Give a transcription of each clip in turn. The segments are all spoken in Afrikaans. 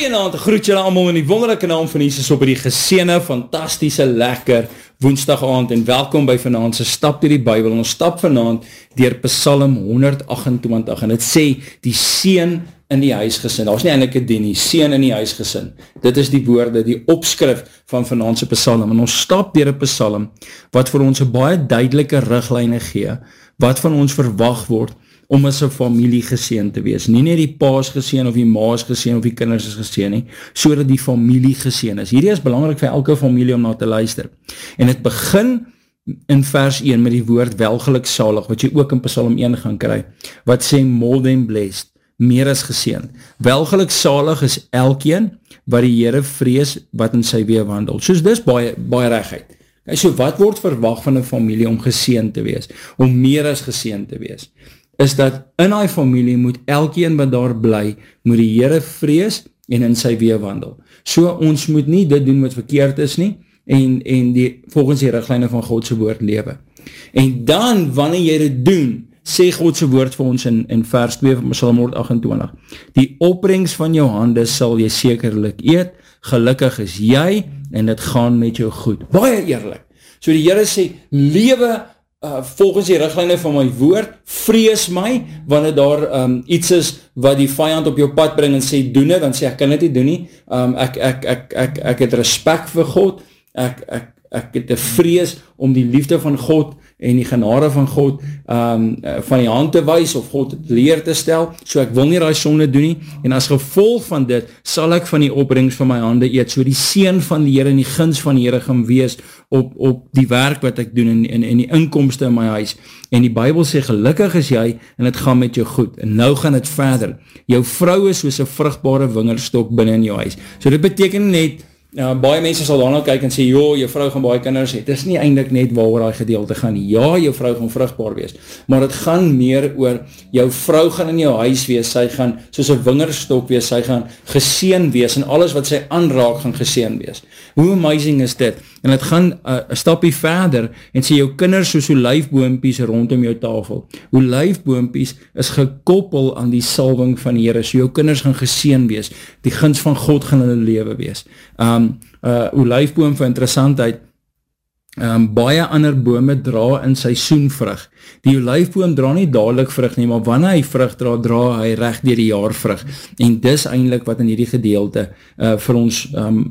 Goeienaand, groet julle allemaal in die wonderlijke naam van Jesus op die geseënde, fantastische, lekker woensdagaand en welkom by vanaand se stap deur die Bybel. Ons stap vanaand deur Psalm 128 en het sê die seën in die huisgesin. Daar is nie eintlik 'n dien nie, seën in die huisgesin. Dit is die woorde, die opskrif van vanaand se Psalm. En ons stap deur 'n Psalm wat vir ons 'n baie duidelike riglyne gee, wat van ons verwag word om as 'n familie geseën te wees. Nie net die pa's geseën of die ma's geseën of die kinders is geseën nie, sodat die familie geseën is. Hierdie is belangrik vir elke familie om na te luister. En dit begin in vers 1 met die woord welgeluksalig, wat jy ook in Psalm 1 gaan kry, wat sê more than blessed, meer as geseën. Welgeluksalig is elkeen wat die Here vrees, wat in sy weë wandel. Soos dis baie reguit. Okay, so wat word verwag van 'n familie om geseën te wees, om meer as geseën te wees? Is dat in die familie moet elkeen wat daar bly, moet die Here vrees en in sy weë wandel. So ons moet nie dit doen wat verkeerd is nie, en volgens die riglyne van God se woord lewe. En dan, wanneer jy dit doen, sê God se woord vir ons in vers 2 van Psalm 128, die opbrengs van jou hande sal jy sekerlik eet, gelukkig is jy, en dit gaan met jou goed. Baie eerlik. So die Here sê, lewe volgens die riglyne van my woord, vrees my, wanneer daar iets is wat die vyand op jou pad bring en sê, doen dit, dan sê ek kan dit nie doen nie, ek het respek vir God, ek het 'n vrees om die liefde van God en die genade van God van die hand te wys of God het leer te stel, so ek wil nie daai sonde doen nie, en as gevolg van dit sal ek van die opbrengs van my hande eet, so die seën van die Here en die guns van die Here gaan wees op die werk wat ek doen en die inkomste in my huis, en die Bybel sê gelukkig is jy en dit gaan met jou goed, en nou gaan dit verder, jou vrou is soos 'n vrugbare wingerdstok binne in jou huis, so dit beteken net, baie mense sal daarna kyk en sê, jou vrou gaan baie kinders hê. Dit is nie eintlik net waaroor daai gedeelte gaan nie. Ja, jou vrou gaan vrugbaar wees, maar dit gaan meer oor, jou vrou gaan in jou huis wees, sy gaan soos 'n wingerdstok wees, sy gaan geseën wees, en alles wat sy aanraak gaan geseën wees. Hoe amazing is dit? En dit gaan 'n stapie verder, en sê jou kinders soos olyfboompies rondom jou tafel. Olyfboompies is gekoppel aan die salwing van die Here, so jou kinders gaan geseën wees, die guns van God gaan in hulle lewe wees. Olyfboom vir interessantheid, baie ander bome dra in seisoenvrug. Die olyfboom dra nie dadelik vrug nie, maar wanneer hy vrug dra hy reg deur die jaar vrug, en dis eintlik wat in hierdie gedeelte vir ons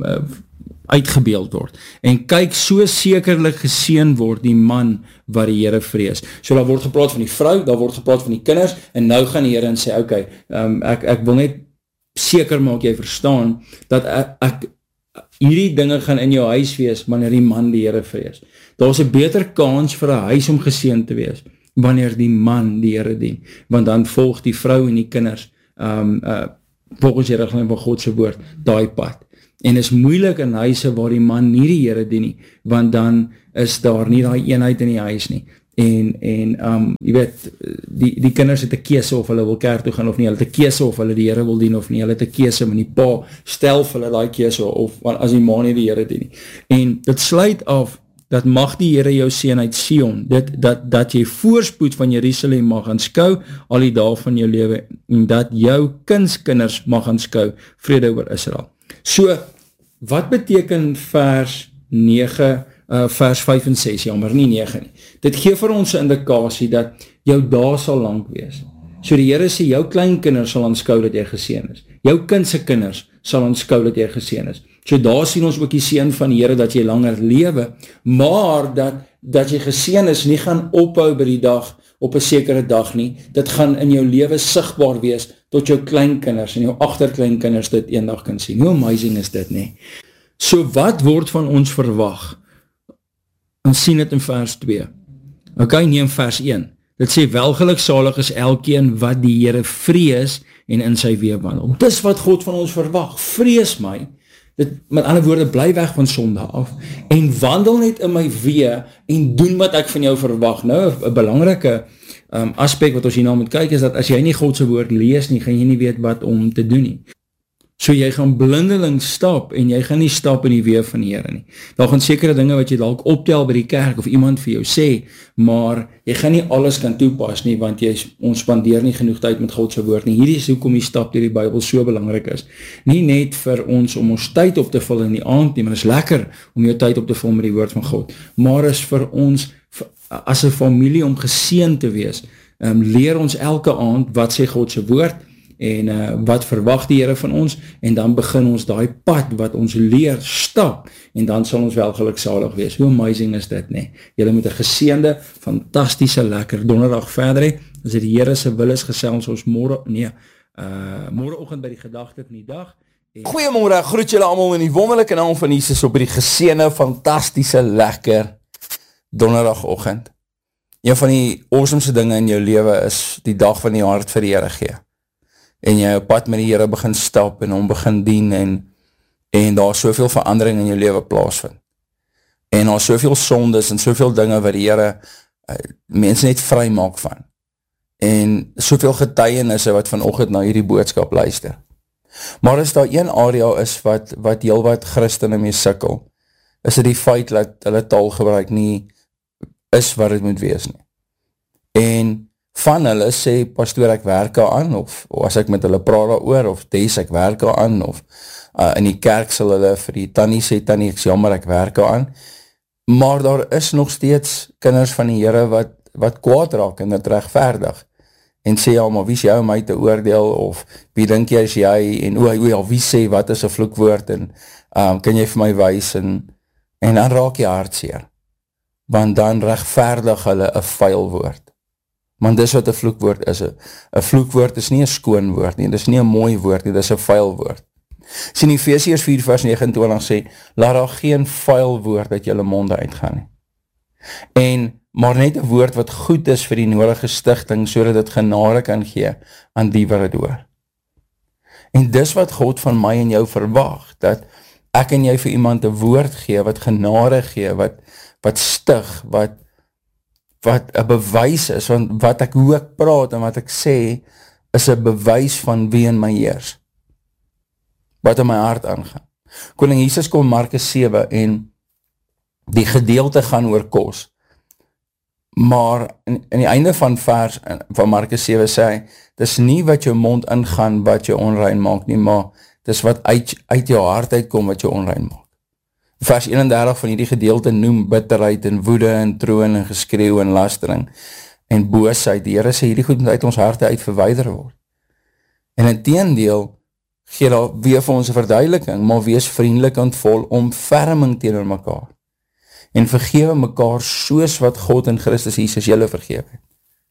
uitgebeeld word. En kyk, so sekerlik geseën word die man wat die Here vrees. So daar word gepraat van die vrou, daar word gepraat van die kinders, en nou gaan die Here en sê, okay, ek wil net seker maak jy verstaan, dat ek hierdie dinge gaan in jou huis wees, wanneer die man die Here vrees. Daar is 'n beter kans vir 'n huis om geseën te wees, wanneer die man die Here dien, want dan volg die vrou en die kinders, volgens die riglyne van God se woord, daai pad. En is moeilik in huise waar die man nie die Here dien nie, want dan is daar nie daai eenheid in die huis nie. En jy weet, die kinders het 'n keuse of hulle wil kerk toe gaan of nie, hulle het 'n keuse of hulle die Here wil dien of nie, hulle het 'n keuse, maar die pa stel vir hulle daai keuse, of as die ma nie die Here dien nie. En dit sluit af, dat mag die Here jou seën uit Sion, dat jy voorspoed van Jerusalem mag aanskou, al die dae van jou lewe, en dat jou kinders mag aanskou, vrede oor Israel. So, wat beteken vers 9, vers 5 en 6, jammer nie 9 nie. Dit gee vir ons 'n indikasie dat jou dae sal lank wees. So die Here sê, jou kleinkinders sal aanskou dat jy geseën is. Jou kind se kinders sal aanskou dat jy geseën is. So daar sien ons ook die seën van die Here dat jy langer lewe, maar dat jy geseën is nie gaan ophou by die dag, op 'n sekere dag nie. Dit gaan in jou lewe sigbaar wees, tot jou kleinkinders en jou agterkleinkinders dit eendag kan sien. Hoe amazing is dit, nie? So wat word van ons verwag? Ons sien dit in vers 2. Okay, nie in vers 1. Dit sê, welgeluksalig is elkeen wat die Here vrees en in sy weë wandel. Dis wat God van ons verwag. Vrees my. Dit, met ander woorde, bly weg van sonde af en wandel net in my weë en doen wat ek van jou verwag. Nou, 'n belangrike aspek wat ons hierna moet kyk is dat as jy nie God se woord lees nie, gaan jy nie weet wat om te doen nie. So jy gaan blindeling stap en jy gaan nie stap in die weë van die Here nie. Daar gaan sekere dinge wat jy dalk optel by die kerk of iemand vir jou sê, maar jy gaan nie alles kan toepas nie, want ons spandeer nie genoeg tyd met God se woord nie. Hierdie is hoekom die stap deur die Bybel so belangrik is. Nie net vir ons om ons tyd op te vul in die aand nie, maar is lekker om jou tyd op te vul met die woord van God, maar is vir ons as 'n familie om geseën te wees. Leer ons elke aand wat sê God se woord, en wat verwag die Here van ons, en dan begin ons daai pad wat ons leer stap, en dan sal ons wel geluksalig wees. Hoe amazing is dit, nee? Julle moet 'n geseënde, fantastiese, lekker donderdag verder hê. As dit die Here se wil is, gesels ons môreoggend by die gedagte van die dag. Goeiemôre, groet julle almal in die wonderlike naam van Jesus op die geseënde, fantastiese, lekker donderdagoggend. Een van die awesomeste dinge in jou lewe is die dag van die hart vir die Here gee. En jy op pad met die Here begin stap en hom begin dien en daar soveel verandering in jou lewe plaasvind. En daar soveel sondes en soveel dinge wat die Here mense net vry maak van. En soveel getuienisse wat vanoggend na hierdie boodskap luister. Maar as daar een area is wat heel wat Christene mee sukkel, is dit die feit dat hulle taalgebruik nie is wat het moet wees nie. En van hulle sê, pastoor, ek werk aan, of as ek met hulle praat daaroor, of Des, ek werk aan, of in die kerk sal hulle vir die tannie sê, tannie, ek sê jammer, ek werk aan, maar daar is nog steeds kinders van die Here wat kwaad raak en dit regverdig, en sê, ja, maar wie is jy om my te oordeel, of wie dink jy is jy, en wie sê, wat is 'n vloekwoord, en kan jy vir my wys, en dan raak jy hartseer, want dan regverdig hulle 'n vuil woord. Want dis wat 'n vloekwoord is. 'n vloekwoord is nie 'n skoon woord nie, dis nie 'n mooi woord nie, dis 'n vuil woord. Sien Efesiërs 4 vers 29 sê, laat daar geen vuil woord uit julle monde uitgaan nie. Maar net 'n woord wat goed is vir die nodige stigting, sodat dit genade kan gee aan die wat dit hoor. En dis wat God van my en jou verwag, dat ek en jy vir iemand 'n woord gee, wat genade gee, wat stig, wat 'n bewys is, want hoe ek praat en wat ek sê, is 'n bewys van wie in my heers, wat in my hart aangaan. Koning Jesus kom Markus 7, en die gedeelte gaan oor kos, maar in die einde van Markus 7 sê hy, dis nie wat jou mond ingaan, wat jou onrein maak nie, maar dis wat uit jou hart uitkom, wat jou onrein maak. Vers 31 van hierdie gedeelte noem bitterheid en woede en troon en geskreeuw en lastering en boosheid. Die Here sê hierdie goed moet uit ons harte uit verwyder word. En inteendeel gee daar weer vir ons 'n verduideliking, maar wees vriendelik en vol omverming teenoor mekaar. En vergewe mekaar soos wat God in Christus Jesus julle vergewe het.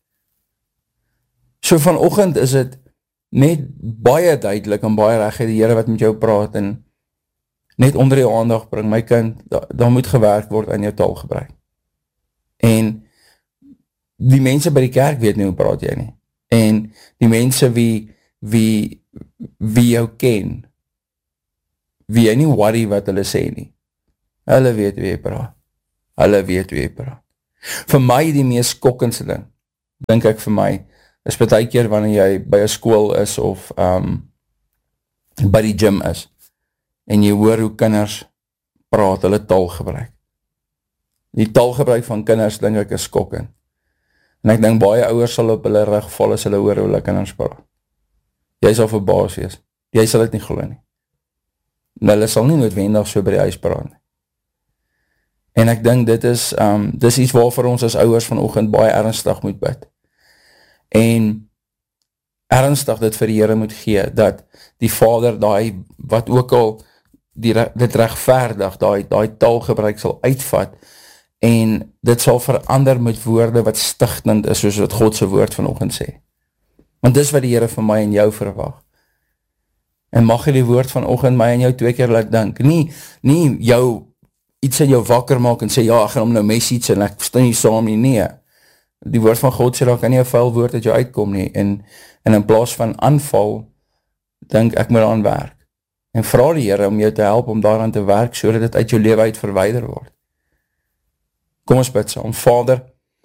So vanoggend is dit net baie duidelik en baie reg, die Here wat met jou praat en net onder jou aandag bring, my kind, daar moet gewerk word aan jou taalgebruik. En die mense by die kerk weet nie hoe praat jy nie. En die mense wie jou ken, wie jy nie worry wat hulle sê nie. Hulle weet wie jy praat. Hulle weet wie jy praat. Vir my die mees skokkendste ding, dink ek vir my, is baie keer wanneer jy by 'n skool is of by die gym is, en jy hoor hoe kinders praat, hulle taalgebruik. Die taalgebruik van kinders, dink ek, is skokkend. En ek dink baie ouers sal op hulle rug val as hulle hoor hoe hulle kinders praat. Jy sal verbaas wees. Jy sal dit nie glo nie. En hulle sal nie noodwendig so by die huis praat nie. En ek dink dit is iets waarvoor ons as ouers vanoggend baie ernstig moet bid. En ernstig dit vir die Here moet gee, dat die Vader wat ook al dit regverdig, daai taalgebruik sal uitvat, en dit sal verander met woorde wat stigtend is, soos wat God se woord vanoggend sê. Want dis wat die Here van my en jou verwag. En mag hy die woord vanoggend my en jou 2 keer laat dink, nie jou iets in jou wakker maak en sê, ja, ek gaan hom nou message en ek verstaan nie saam nie, nee. Die woord van God sê, daar kan nie 'n vuil woord uit jou uitkom nie, en in plaas van aanval, dink ek moet daaraan werk. En vra die Here om jou te help om daaraan te werk, sodat dit uit jou lewe uit verwyder word. Kom ons bid saam. Vader,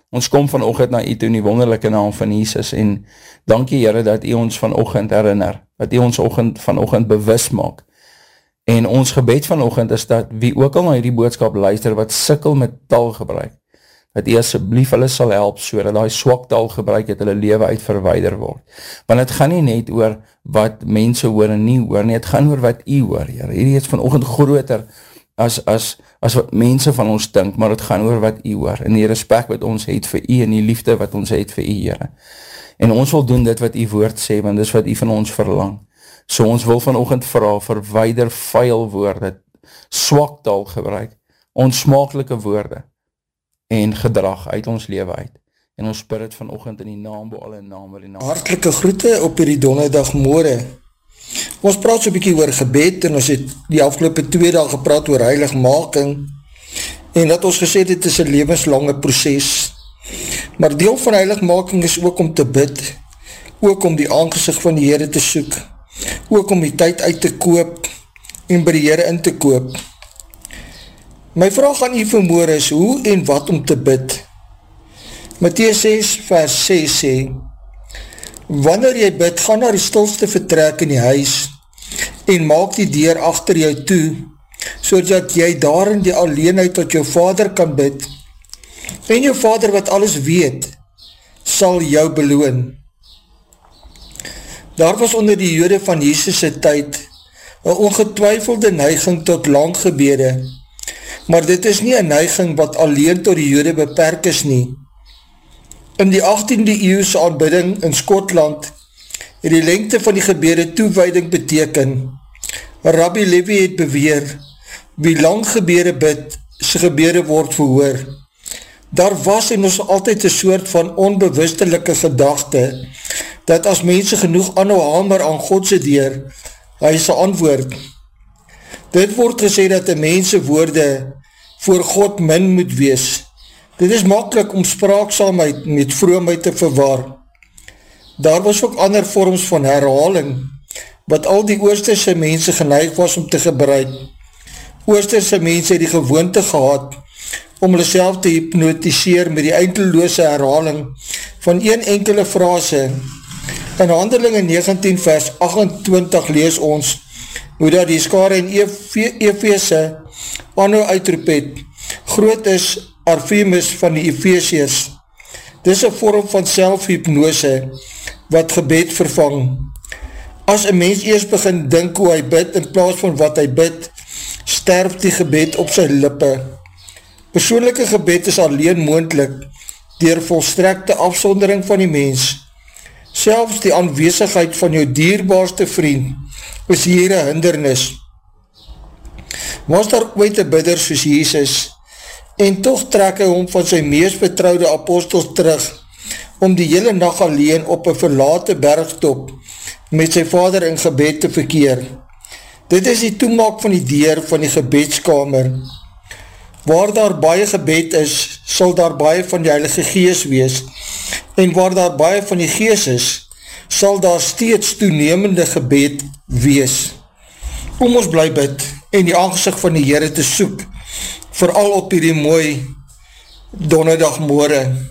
Ons kom vanoggend na U toe in die wonderlike naam van Jesus en dankie Here dat U ons vanoggend herinner, dat U ons vanoggend bewus maak. En ons gebed vanoggend is dat wie ook al na hierdie boodskap luister wat sukkel met taalgebruik, dat U asseblief hulle sal help sodat daai swak taalgebruik het hulle lewe uit verwyder word. Want dit gaan nie net oor wat mense hoor en nie hoor nie, dit gaan oor wat U hoor, Here. Hierdie is vanoggend groter as wat mense van ons dink, maar het gaan oor wat U hoor, en die respek wat ons het vir U, en die liefde wat ons het vir U, Here. En ons wil doen dit wat U woord sê, want dis wat U van ons verlang. So ons wil vanoggend vra, verwyder vuil woorde, swak taal gebruik, onsmaaklike woorde, en gedrag uit ons lewe uit. En ons bid dit vanoggend in die naam bo alle name. Hartlike groete op hierdie donderdagmôre. Ons praat so 'n bietjie oor gebed, en ons het die afgelope 2 dae gepraat oor heiligmaking, en dat ons gesê dit is 'n lewenslange proses. Maar deel van heiligmaking is ook om te bid, ook om die aangesig van die Here te soek, ook om die tyd uit te koop, en by die Here in te koop. My vraag aan u vanmôre is, hoe en wat om te bid? Matteus 6 vers 6 sê, wanneer jy bid, gaan na die stilste vertrek in die huis, en maak die deur agter jou toe, sodat jy daar in die alleenheid tot jou Vader kan bid, en jou Vader wat alles weet, sal jou beloon. Daar was onder die Jode van Jesus se tyd, 'n ongetwyfelde neiging tot lang gebede, maar dit is nie 'n neiging wat alleen tot die Jode beperk is nie. In die 18de eeuse aanbidding in Skotland het die lengte van die gebede toewyding beteken. Rabbi Levi het beweer, wie lang gebede bid, sy gebede word verhoor. Daar was en ons altyd 'n soort van onbewustelike gedagte, dat as mense genoeg aanhou hamer aan God se deur, hy sal antwoord. Dit word gesê dat 'n mens se woorde voor God min moet wees. Dit is maklik om spraaksaamheid met vroomheid te verwar. Daar was ook ander vorms van herhaling, wat al die Oosterse mense geneig was om te gebruik. Oosterse mense het die gewoonte gehad, om hulle self te hypnotiseer met die eindeloose herhaling van een enkele frase. In Handelinge 19 vers 28 lees ons, hoe dat die skare in Efese aanhou uitroep het, groot is Artemis van die Efesiërs. Dis 'n vorm van selfhypnose, wat gebed vervang. As 'n mens eers begin dink hoe hy bid, in plaas van wat hy bid, sterf die gebed op sy lippe. Persoonlike gebed is alleen moontlik, deur volstrekte afsondering van die mens. Selfs die aanwesigheid van jou dierbaarste vriend, is hier 'n hindernis. Was daar ooit 'n bidder soos Jesus, en toch trek hy hom van sy mees vertrouwde apostels terug, om die hele nag alleen op 'n verlate bergtop, met sy Vader in gebed te verkeer. Dit is die toemaak van die deur van die gebedskamer. Waar daar baie gebed is, sal daar baie van die Heilige Gees wees, en waar daar baie van die Gees is, sal daar steeds toenemende gebed wees. Kom ons bly bid, en die aangesig van die Here te soek, veral op hierdie mooi donderdagmôre.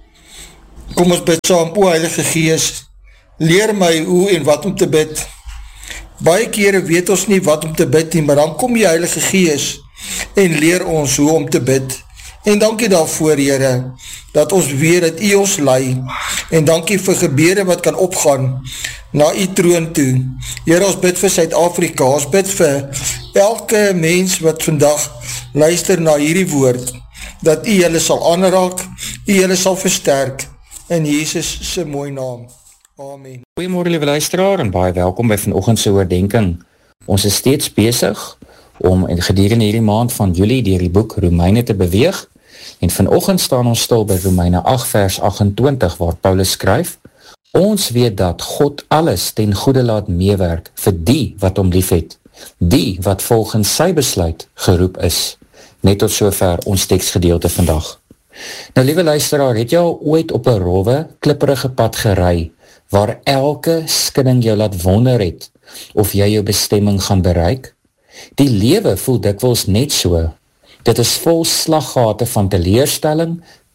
Kom ons bid saam, o Heilige Gees, leer my hoe en wat om te bid. Baie kere weet ons nie wat om te bid nie, maar dan kom die Heilige Gees en leer ons hoe om te bid. En dankie daarvoor, Here, dat ons weet dat U ons lei, en dankie vir gebede wat kan opgaan na U troon toe. Here, ons bid vir Suid-Afrika, ons bid vir elke mens wat vandag luister na hierdie woord, dat U hulle sal aanraak, U hulle sal versterk, in Jesus se mooi naam. Amen. Goeiemôre liewe luisteraar en baie welkom by vanoggend se oordeenking. Ons is steeds besig om gedurende hierdie maand van Julie deur die boek Romeine te beweeg, en vanoggend staan ons stil by Romeine 8 vers 28 waar Paulus skryf, ons weet dat God alles ten goeie laat meewerk vir die wat hom liefhet, die wat volgens sy besluit geroep is. Net tot sover ons teksgedeelte vandag. Nou liewe luisteraar, het jy al ooit op 'n rowwe, klipperige pad gery, waar elke skudding jou laat wonder het, of jy jou bestemming gaan bereik? Die lewe voel dikwels net so. Dit is vol slaggate van teleurstelling,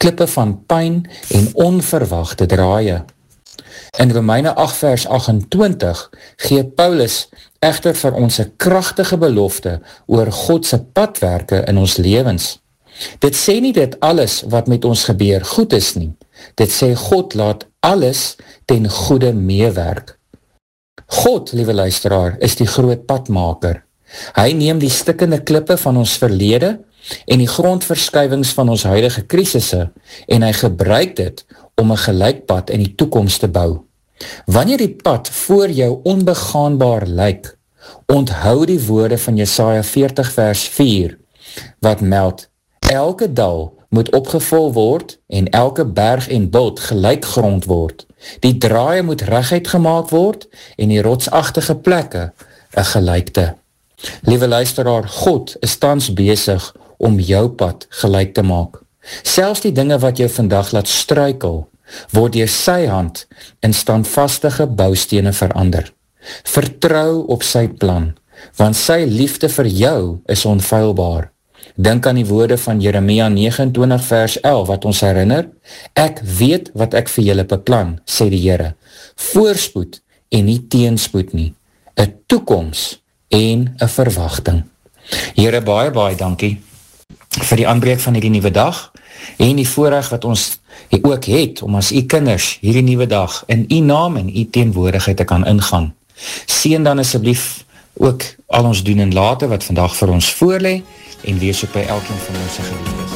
klippe van pyn en onverwagte draaie. In Romeine 8 vers 28 gee Paulus egter vir ons 'n kragtige belofte oor God se padwerke in ons lewens. Dit sê nie dat alles wat met ons gebeur goed is nie. Dit sê God laat alles ten goeie meewerk. God, liewe luisteraar, is die groot padmaker. Hy neem die stikkende klippe van ons verlede en die grondverskuiwings van ons huidige krisisse en hy gebruik dit om 'n gelykpad in die toekoms te bou. Wanneer die pad voor jou onbegaanbaar lyk, onthou die woorde van Jesaja 40 vers 4, wat meld, elke dal moet opgevul word en elke berg en bult gelyk grond word. Die draaie moet reguit gemaak word en die rotsagtige plekke 'n gelykte. Liewe luisteraar, God is tans besig om jou pad gelyk te maak. Selfs die dinge wat jou vandag laat struikel, word deur sy hand in standvastige boustene verander. Vertrou op sy plan, want sy liefde vir jou is onfeilbaar. Dink aan die woorde van Jeremia 29 vers 11 wat ons herinner, ek weet wat ek vir julle beplan, sê die Here, voorspoed en nie teenspoed nie, 'n toekoms en 'n verwagting. Here, baie dankie vir die aanbreek van hierdie nuwe dag en die voorreg wat ons ook het om as u kinders hierdie nuwe dag in u naam en u teenwoordigheid te kan ingaan. Seën dan asseblief ook al ons doen en late wat vandag vir ons voorlê en wees ook by elkeen van ons geliefdes.